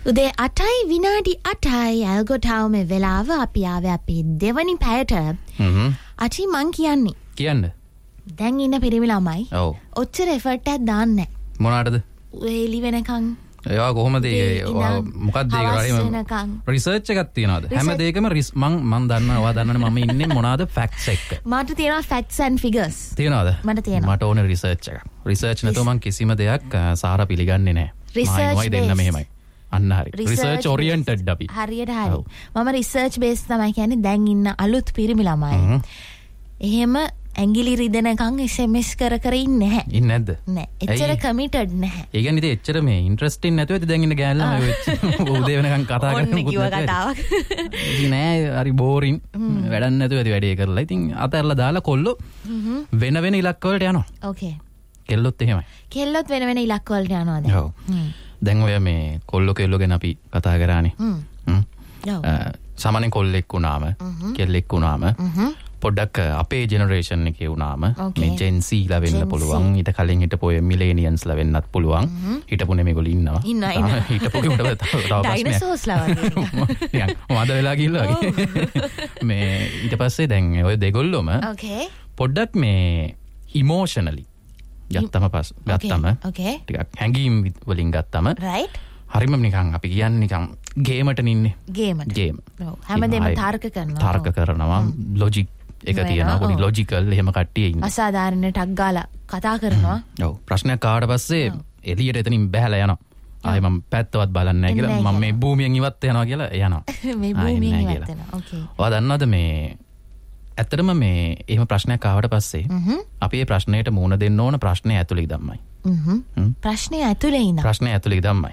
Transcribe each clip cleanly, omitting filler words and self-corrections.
උදේ 8යි විනාඩි 8යි ඇල්ගොටාව මේ වෙලාව අපි ආවේ අපේ දෙවනි පැයට. අචි මං කියන්න. දැන් ඉන්න පිරිමි ළමයි. ඔව්. ඔච්චර එෆර්ට් එකක් දාන්නේ නැහැ. මොනකටද? එලි වෙනකන්. ඒවා කොහොමද මොකක්ද ඒක රිසර්ච් එකක් තියනවාද? හැම දෙයකම මං දන්නවා ඔයා දන්නවනේ මම ඉන්නේ මොනවාද ෆැක්ට්ස් එක්ක. මට තියෙනවා ෆැක්ට්ස් ඇන්ඩ් ෆිගර්ස්. තියනවාද? මට තියෙනවා. මට ඕනේ රිසර්ච් එකක්. රිසර්ච් නැතුව මං කිසිම දෙයක් සාර පිළිගන්නේ නැහැ. රිසර්ච් දෙන්න මෙහෙමයි. අන්න හරි. රිසර්ච් ඔරියන්ටඩ් අපි. හරියට හරි. මම රිසර්ච් බේස් තමයි කියන්නේ දැන් ඉන්න අලුත් පිරිමි ළමයි. එහෙම ඇඟිලි රිදෙනකන් SMS කර ඉන්නේ නැහැ. ඉන්නේ නැද්ද? නෑ. එච්චර කමිටඩ් නැහැ. ඒ කියන්නේ ඉතින් එච්චර මේ ඉන්ටරෙස්ටිං නැතුව ඇති දැන් ඉන්න ගෑනලා මේ උදේ වෙනකන් කතා කරන කිව්ව කතාවක්. ඉතින් නෑ හරි බෝරින් වැඩක් නැතුව ඇති වැඩේ කරලා. ඉතින් අතහැරලා දාලා කොල්ලෝ වෙන වෙන ඉලක්ක වලට යනවා. ඕකේ. කෙල්ලොත් එහෙමයි. කෙල්ලොත් වෙන වෙන ඉලක්ක වලට යනවා දැන්. ඔව්. දැන් ඔය මේ කොල්ලෝ කෙල්ලෝ ගැන අපි කතා කරානේ. සාමාන්‍යයෙන් කොල්ලෙක් වුණාම කෙල්ලෙක් වුණාම පොඩ්ඩක් අපේ ජෙනරේෂන් එකේ වුණාම මේ ජෙන් සී ලා වෙන්න පුළුවන්. ඊට කලින් හිටපු ඔය මිලේනියන්ස් ලා වෙන්නත් පුළුවන්. හිටපු නෙමෙයිගොල්ලෝ ඉන්නවා. හිටපු කෙනෙකුට තව ඩයිනෝසෝස් ලා වගේ. මොකද වෙලා ගිහලා වගේ. මේ ඊට පස්සේ දැන් ඔය දෙගොල්ලොම පොඩ්ඩක් මේ ඉමෝෂනලි ගත්තම ටිකක් හැඟීම් වලින් ගත්තම හරිම නිකන් අපි කියන්නේ නිකන් ගේමට නින්නේ. ගේම. හැමදේම තර්ක කරනවා. ලොජික් එක තියෙනවා. පොඩි ලොජිකල් එහෙම කට්ටිය ඉන්නවා. අසාධාරණ ටක් ගාලා කතා කරනවා. ඔව්. ප්‍රශ්නයක් ආවට පස්සේ එළියට එතනින් බැහැලා යනවා. ආයේ මම පැත්තවත් බලන්නේ නැහැ කියලා මම මේ භූමියෙන් ඉවත් වෙනවා කියලා යනවා. මේ භූමියෙන් ඉවත් වෙනවා. ඕකේ. ඔයා දන්නවද මේ ඇත්තටම මේ එහෙම ප්‍රශ්නයක් ආවට පස්සේ අපි මේ ප්‍රශ්නයට මුහුණ දෙන්න ඕන ප්‍රශ්නේ ඇතුළේ ඉඳන්මයි. ප්‍රශ්නේ ඇතුළේ ඉඳන්මයි.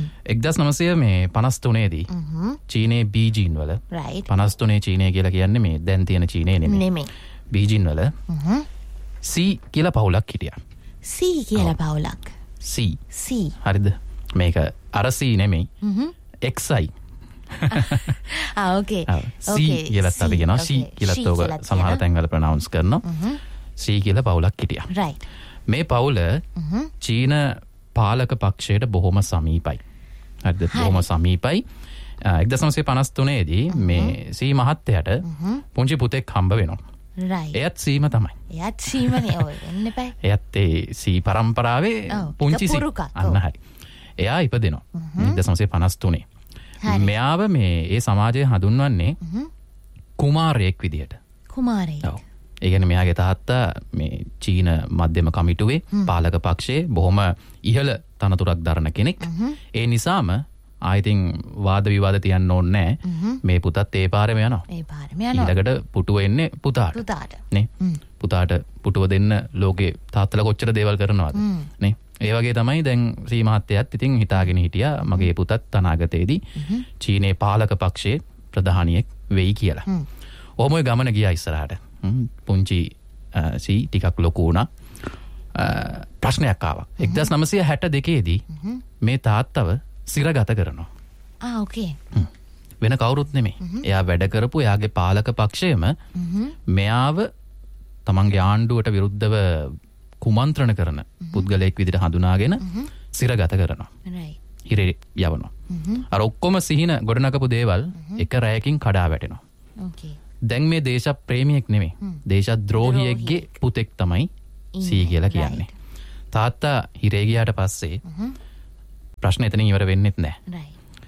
1953 දී චීනයේ බීජින් වල 53 චීනය කියලා කියන්නේ මේ දැන් තියෙන චීනය නෙමෙයි. බීජින් වල C කියලා පවුලක් හිටියා. C කියලා පවුලක්. C. හරිද? මේක අර C නෙමෙයි. XI. ඕකේ. C කියලා අපි කියනවා. C කියලාත් ඔබ සමහර තැන්වල ප්‍රොනවුන්ස් කරනවා. C කියලා පවුලක් හිටියා. රයිට්. මේ පවුල චීන පාලක පක්ෂයට බොහොම සමීපයි. හරිද? බොහොම සමීපයි. 1953 දී මේ සී මහත්තයාට පුංචි පුතෙක් හම්බ වෙනවා. රයිට්. එයත් සීම තමයි. එයත් සීමනේ ඔය එන්න එපා. එයත් ඒ සී පරම්පරාවේ පුංචි සී. අන්න හරි. එයා ඉපදෙනවා. 1953. මෙයාව මේ ඒ සමාජය හඳුන්වන්නේ කුමාරයෙක් විදියට. කුමාරයෙක්. ඔව්. ඒ කියන්නේ මෙයාගේ තාත්තා මේ චීන මධ්‍යම කමිටුවේ පාලක පක්ෂයේ බොහොම ඉහළ තනතුරක් දරන කෙනෙක්. ඒ නිසාම ආයිතින් වාද විවාද තියන්න ඕනේ නැහැ. මේ පුතත් ඒ පාරෙම යනවා. ඊළඟට පුටුව එන්නේ පුතාට. නේ? පුතාට පුටුව දෙන්න ලෝකේ තාත්තලා කොච්චර දේවල් කරනවද? නේ? ඒ වගේ තමයි දැන් සී මහත්තයාත් ඉතින් හිතාගෙන හිටියා මගේ පුතත් අනාගතයේදී චීනයේ පාලක පක්ෂයේ ප්‍රධානියෙක් වෙයි කියලා. ඔහොම ඔය ගමන ගියා ඉස්සරහට. පුංචි සී ටිකක් ලොකු වුණා. ප්‍රශ්නයක් ආවා. 1962 දී මේ තාත්තව සිරගත කරනවා. ඕකේ. වෙන කවුරුත් නෙමෙයි. එයා වැඩ කරපු එයාගේ පාලක පක්ෂයම මෙයාව තමන්ගේ ආණ්ඩුවට විරුද්ධව කුමන්ත්‍රණ කරන පුද්ගලයෙක් විදිහට හඳුනාගෙන සිරගත කරනවා. හිරේ යවනවා. අර ඔක්කොම සිහින ගොඩනගපු දේවල් එක රැයකින් කඩා වැටෙනවා. ඕකේ. දැන් මේ දේශ ප්‍රේමියෙක් නෙමෙයි. දේශද්‍රෝහියෙක්ගේ පුතෙක් තමයි සී කියලා කියන්නේ. තාත්තා හිරේ ගියාට පස්සේ ප්‍රශ්න එතනින් ඉවර වෙන්නෙත් නැහැ.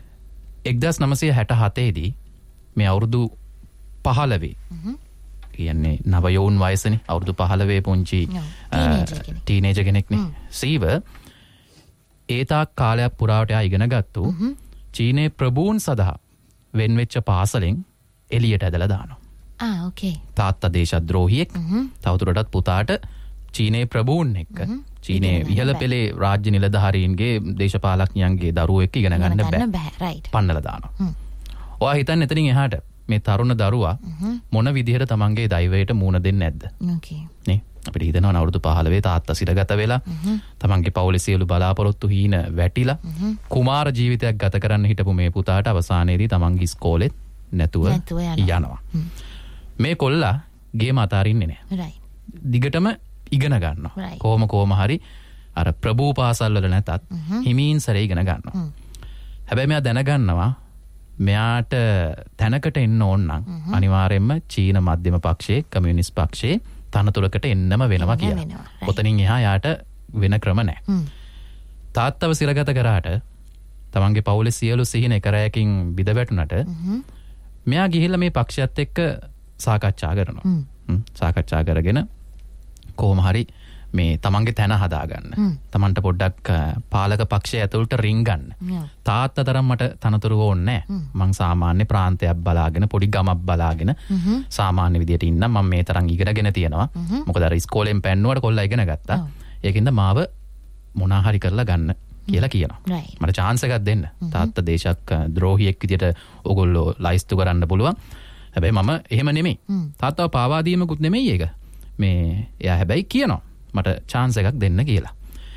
1967 දී මේ අවුරුදු 15 කියන්නේ නව යෝන් වයසනේ අවුරුදු 15 පුංචි ටීනේජර් කෙනෙක්නේ. සීව ඒ තාක් කාලයක් පුරාවට ඉගෙන ගත්තු චීනයේ ප්‍රභූන් සදහා වෙන්වෙච්ච පාසලෙන් එළියට ඇදලා දානවා. ඕකේ. තාත්තා දේශද්‍රෝහියෙක්. තවදුරටත් පුතාට චීනයේ ප්‍රභූන් එක්ක චීනයේ ඉහළ පෙළේ රාජ්‍ය නිලධාරීන්ගේ දේශපාලඥයන්ගේ දරුවෝ එක්ක ඉගෙන ගන්න බෑ. පන්නලා දානවා. ඔයා හිතන්නේ එතනින් එහාට මේ තරුණ දරුවා මොන විදිහට තමන්ගේ දෛවයට මූණ දෙන්නේ නැද්ද? ඕකේ. නේ අපිට හිතනවා අවුරුදු 15 තාත්තා සිරගත වෙලා තමන්ගේ පවුලේ සියලු බලාපොරොත්තු හීන වැටිලා කුමාර ජීවිතයක් ගත කරන්න හිටපු මේ පුතාට අවසානයේදී තමන්ගේ ඉස්කෝලෙත් නැතුව යනවා. මේ කොල්ලා ගේම අතාරින්නේ නැහැ. දිගටම ඉගෙන ගන්නවා. කොහොම හරි අර ප්‍රභූ පාසල් වල නැතත් හිමීන් සැරේ ඉගෙන ගන්නවා. හැබැයි මෙයා දැනගන්නවා මෙයාට තැනකට එන්න ඕන නම් අනිවාර්යයෙන්ම චීන මධ්‍යම පක්ෂයේ කමියුනිස්ට් පක්ෂයේ තනතුරකට එන්නම වෙනවා කියලා. ඔතනින් එහා යාට වෙන ක්‍රම නැහැ. තාත්තව සිරගත කරාට තමන්ගේ පවුලේ සියලු සිහින එක රැයකින් බිඳ වැටුණට මෙයා ගිහිල්ලා මේ පක්ෂයත් එක්ක සාකච්ඡා කරනවා. සාකච්ඡා කරගෙන කොහොම හරි මේ තමන්ගේ තැන හදාගන්න. තමන්ට පොඩ්ඩක් පාලක පක්ෂය ඇතුළට රින් ගන්න. තාත්තා තරම් මට තනතුරු ඕනේ නැහැ. මං සාමාන්‍ය ප්‍රාන්තයක් බලාගෙන පොඩි ගමක් බලාගෙන සාමාන්‍ය විදියට ඉන්න මම මේ තරම් ඉගෙනගෙන තියෙනවා. මොකද අර ඉස්කෝලෙන් පැන්නුවට කොල්ලා ඉගෙන ගත්තා. ඒකින්ද මාව මොනා හරි කරලා ගන්න කියලා කියනවා. මට chance එකක් දෙන්න. තාත්තා දේශක් ද්‍රෝහියෙක් විදියට ඕගොල්ලෝ ලයිස්තු කරන්න පුළුවන්. හැබැයි මම එහෙම නෙමෙයි. තාත්තව පාවා දීමකුත් නෙමෙයි ඒක. මේ එයා හැබැයි කියනවා මට chance එකක් දෙන්න කියලා.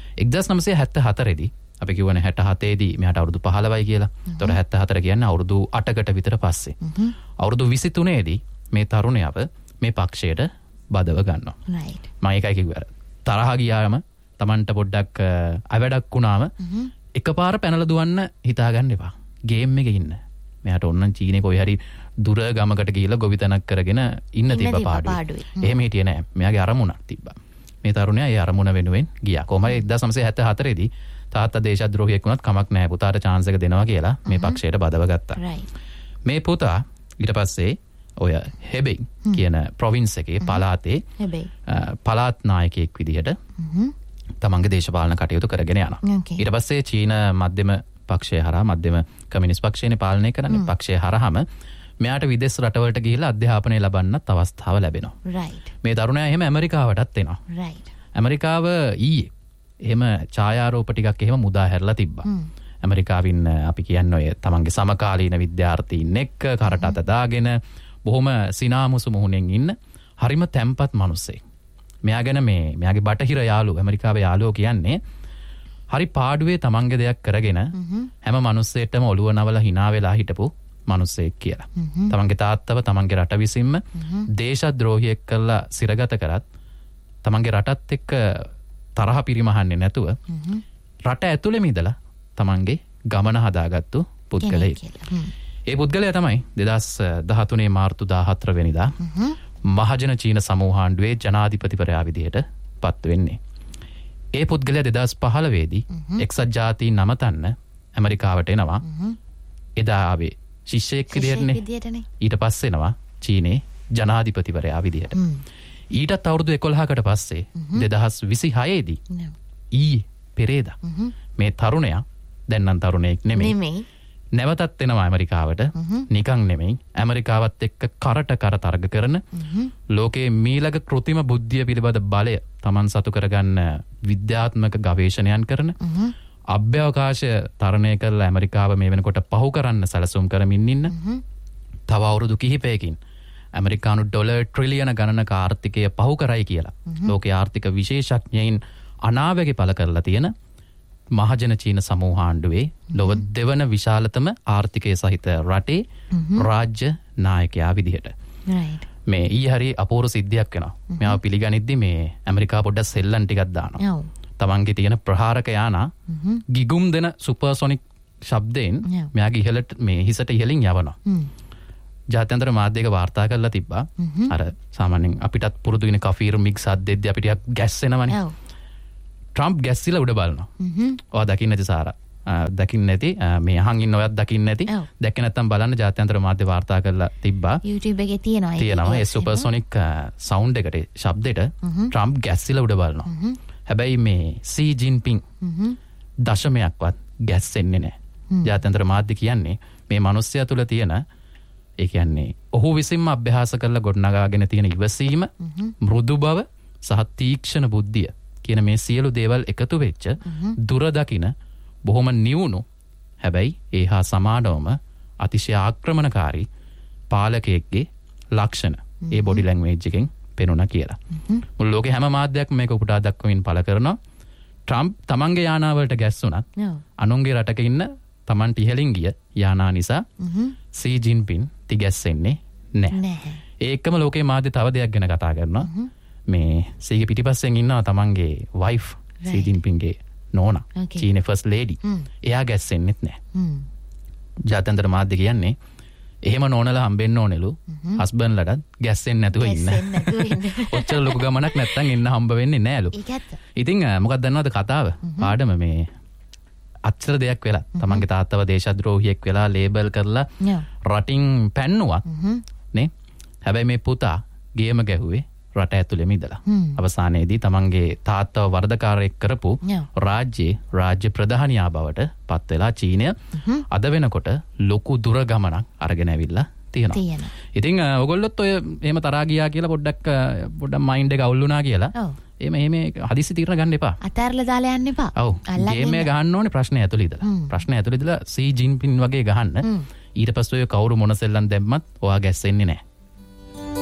1974 දී අපි කියවනේ 67 දී මෙයාට අවුරුදු 15යි කියලා. ඒතකොට 74 කියන්නේ අවුරුදු 8කට විතර පස්සේ. අවුරුදු 23 දී මේ තරුණයව මේ පක්ෂයට බදව ගන්නවා. මම ඒකයි කිව්වේ. තරහ ගියාම Tamanට පොඩ්ඩක් අවඩක් වුණාම එකපාර පැනලා දුවන්න හිතාගන්න එපා. ගේම් එකේ ඉන්න. මෙයාට ඕනනම් චීනේ කොයි හරි දුර ගමකට ගිහිල්ලා ගොවිතැනක් කරගෙන ඉන්න තිබ්බ පාඩුවේ. එහෙම හිටියේ නෑ. මෙයාගේ අරමුණක් තිබ්බා. මේ තරුණයා ඒ අරමුණ වෙනුවෙන් ගියා. කොහමද 1974 දී තාත්තා දේශද්‍රෝහියෙක් වුණත් කමක් නැහැ පුතාට chance එක දෙනවා කියලා මේ පක්ෂයට බදව ගත්තා. මේ පුතා ඊට පස්සේ ඔය හෙබෙයි කියන ප්‍රොවින්ස් එකේ පළාතේ පළාත් නායකයෙක් විදිහට තමන්ගේ දේශපාලන කටයුතු කරගෙන යනවා. ඊට පස්සේ චීන මධ්‍යම පක්ෂය හරහා මධ්‍යම කමියුනිස්ට් පක්ෂයනේ පාලනය කරන්නේ. පක්ෂය හරහාම මෙයාට විදේශ රටවලට ගිහිල්ලා අධ්‍යාපනය ලබන්නත් අවස්ථාව ලැබෙනවා. මේ තරුණයා එහෙම ඇමරිකාවටත් එනවා. ඇමරිකාව ඊයේ එහෙම ඡායාරූප ටිකක් එහෙම මුදා හැරලා තිබ්බා. ඇමරිකාවින් අපි කියන්නේ ඔය තමන්ගේ සමකාලීන විද්‍යාර්ථීන් එක්ක කරට අත දාගෙන බොහොම සිනාමුසු මුහුණෙන් ඉන්න හරිම තැම්පත් මිනිස්සෙක්. මෙයා ගැන මෙයාගේ බටහිර යාළුවෝ ඇමරිකාවේ යාළුවෝ කියන්නේ හරි පාඩුවේ තමන්ගේ දෙයක් කරගෙන හැම මිනිස්සෙටම ඔළුව නවලා hina වෙලා හිටපු මිනිස්සෙක් කියලා. තමන්ගේ තාත්තව තමන්ගේ රට විසින්ම දේශද්‍රෝහියෙක් කරලා සිරගත කරත් තමන්ගේ රටත් එක්ක තරහ පිරිමහන්නේ නැතුව රට ඇතුළෙම ඉඳලා තමන්ගේ ගමන හදාගත්තු පුද්ගලයෙක්. ඒ පුද්ගලයා තමයි 2013 මාර්තු 14 වෙනිදා මහජන චීන සමූහාණ්ඩුවේ ජනාධිපතිවරයා විදිහට පත් වෙන්නේ. ඒ පුද්ගලයා 2015 දී එක්සත් ජාතීන් නමතන්න ඇමරිකාවට එනවා. එදා ආවේ ශිෂ්‍යයෙක් විදිහටනේ. ඊට පස්සේ එනවා චීනේ ජනාධිපතිවරයා විදිහට. ඊටත් අවුරුදු 11කට පස්සේ 2026 දී ඊයේ පෙරේදා මේ තරුණයා දැන් නම් තරුණයෙක් නෙමෙයි. නැවතත් එනවා ඇමරිකාවට. නිකන් නෙමෙයි. ඇමරිකාවත් එක්ක කරට කර තරග කරන ලෝකයේ මීළඟ කෘත්‍රිම බුද්ධිය පිළිබඳ බලය Taman සතු කරගන්න විද්‍යාත්මක ගවේෂණයන් කරන අභ්‍යවකාශය තරණය කරලා ඇමරිකාව මේ වෙනකොට පහු කරන්න සැලසුම් කරමින් ඉන්න තව අවුරුදු කිහිපයකින් ඇමරිකානු ඩොලර් ට්‍රිලියන ගණනක ආර්ථිකය පහු කරයි කියලා ලෝකයේ ආර්ථික විශේෂඥයින් අනාවැකි පළ කරලා තියෙන මහජන චීන සමූහාණ්ඩුවේ ලොව දෙවන විශාලතම ආර්ථිකය සහිත රටේ රාජ්‍ය නායකයා විදිහට. මේ හරි අපූර්ව සිද්ධියක් වෙනවා. මෙයාව පිළිගනිද්දි මේ ඇමරිකාව පොඩ්ඩක් සෙල්ලම් ටිකක් දානවා. තමන්ගේ තියෙන ප්‍රහාරක යානා ගිගුම් දෙන සුපර්සොනික් ශබ්දයෙන් මෙයාගේ ඉහළට මේ හිසට ඉහළින් යවනවා. ජාත්‍යන්තර මාධ්‍යයක වාර්තා කරලා තිබ්බා. අර සාමාන්‍යයෙන් අපිටත් පුරුදු වෙන කෆීර් මික්ස් අද්දෙද්දී අපිට ගැස්සෙනවනේ. ට්‍රම්ප් ගැස්සිලා උඩ බලනවා. ඔයා දකින්න නැති සාරා. දකින්න නැති මේ අහන් ඉන්න ඔයත් දකින්න නැති. දැක්කේ නැත්තම් බලන්න ජාත්‍යන්තර මාධ්‍ය වාර්තා කරලා තිබ්බා. YouTube එකේ තියෙනවා. තියෙනවා ඒ සුපර්සොනික් සවුන්ඩ් එකට ශබ්දෙට ට්‍රම්ප් ගැස්සිලා උඩ බලනවා. හැබැයි මේ සී ජින්පින් දශමයක්වත් ගැස්සෙන්නේ නැහැ. ජාත්‍යන්තර මාධ්‍ය කියන්නේ මේ මිනිස්සයා තුල තියෙන ඒ කියන්නේ ඔහු විසින්ම අභ්‍යාස කරලා ගොඩනගාගෙන තියෙන ඉවසීම, මෘදු බව සහ තීක්ෂණ බුද්ධිය කියන මේ සියලු දේවල් එකතු වෙච්ච දුර දකින බොහොම නිවුණු හැබැයි ඒ හා සමානවම අතිශය ආක්‍රමණකාරී පාලකයෙක්ගේ ලක්ෂණ ඒ බොඩි ලැන්ග්වේජ් එකෙන් පෙනුණා කියලා. මුළු ලෝකේ හැම මාධ්‍යයක්ම මේක උපුටා දක්වමින් පළ කරනවා. ට්‍රම්ප් තමන්ගේ යානාවලට ගැස්සුණත් අනුන්ගේ රටක ඉන්න තමන්ට ඉහළින් ගිය යානා නිසා සී ජින්පින් තිගැස්සෙන්නේ නැහැ. ඒකම ලෝකේ මාධ්‍ය තව දෙයක් ගැන කතා කරනවා. මේ සීගේ පිටිපස්සෙන් ඉන්නවා තමන්ගේ වයිෆ් සී ජින්පින්ගේ නෝනා චීනේ ෆස්ට් ලේඩි. එයා ගැස්සෙන්නෙත් නැහැ. ජාත්‍යන්තර මාධ්‍ය කියන්නේ එහෙම නෝනලා හම්බෙන්න ඕනෙලු හස්බන්ඩ්ලටත් ගැස්සෙන්නේ නැතුව ඉන්න. ඔච්චර ලොකු ගමනක් නැත්තම් ඉන්න හම්බ වෙන්නේ නෑලු. ඉතින් මොකක්ද දන්නවද කතාව? පාඩම මේ අච්චර දෙයක් වෙලා තමන්ගේ තාත්තව දේශද්‍රෝහියෙක් වෙලා ලේබල් කරලා රටින් පැන්නුවත් නේ. හැබැයි මේ පුතා ගේම ගැහුවේ රට ඇතුළෙම ඉඳලා. අවසානයේදී තමන්ගේ තාත්තව වරදකාරයෙක් කරපු රාජ්‍ය ප්‍රධානියා බවට පත් වෙලා චීනය අද වෙනකොට ලොකු දුර ගමනක් අරගෙන ඇවිල්ලා තියෙනවා. ඉතින් ඔයගොල්ලොත් ඔය එහෙම තරහා ගියා කියලා පොඩ්ඩක් මයින්ඩ් එක අවුල් වුණා කියලා එහෙම හදිසි තීරණ ගන්න එපා. අතහැරලා දාලා යන්න එපා. ඔව්. ගේම් එක ගහන්න ඕනේ ප්‍රශ්නේ ඇතුළේ ඉඳලා. ප්‍රශ්නේ ඇතුළේ ඉඳලා සී ජින්පින් වගේ ගහන්න. ඊට පස්සේ ඔය කවුරු මොන සෙල්ලම් දැම්මත් ඔයා ගැස්සෙන්නේ නැහැ.